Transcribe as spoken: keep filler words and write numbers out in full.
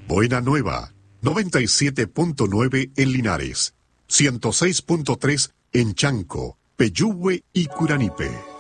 Buena Nueva, noventa y siete punto nueve en Linares, ciento seis punto tres en Chanco, Peyúgue y Curanipe.